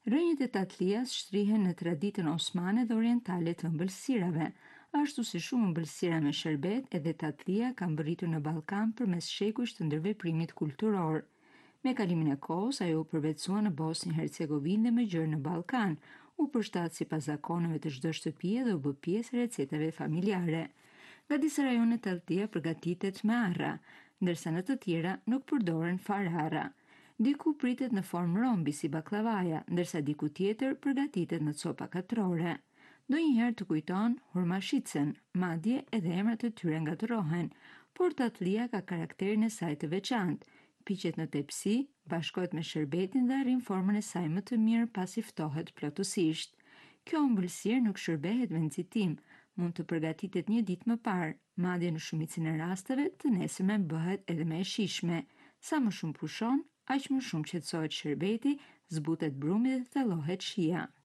Rrënjët e tatlias shtrihen në traditën osmane dhe orientale të ëmbëlsirave. Ashtu si shumë ëmbëlsira me sherbet, edhe tatlia ka mbërritur në Ballkan përmes shekujsh të ndërveprimit kulturor. Me kalimin e kohës, ajo u përvetësua në Bosnjë Hercegovinë dhe më gjërë në Ballkan, u përshtat sipas zakoneve të çdo shtëpie dhe u bë pjesë e recetave familjare. Nga disa rajone tatlia përgatitet me arra, ndërsa në të tjera nuk përdoren fare arra. Diku pritet në formë rombi si baklavaja, ndërsa diku tjetër përgatitet në copa katrore. Ndonjëherë të kujton hurmashicën, madje edhe emrat e tyre ngatërohen, por tatlia ka karakterin e saj të veçantë. Piqet në tepsi, bashkohet me sherbetin dhe arrin formën e saj më të mirë pasi ftohet plotësisht. Kjo ëmbëlsirë nuk shërbehet me nxitim, mund të përgatitet një ditë më parë, madje në shumicën e rasteve të nesërmen bëhet edhe më e shijshme. Sa më shumë pushon, aq më shumë qetësohet sherbeti, zbutet brumi dhe thellohet shija.